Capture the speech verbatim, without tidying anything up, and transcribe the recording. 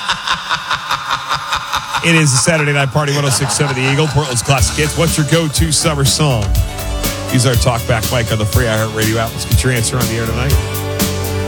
It is a Saturday Night Party, one oh six point seven The Eagle, Portland's Classic Hits. What's your go-to summer song? Use our talkback mic on the free iHeartRadio app. Let's get your answer on the air tonight.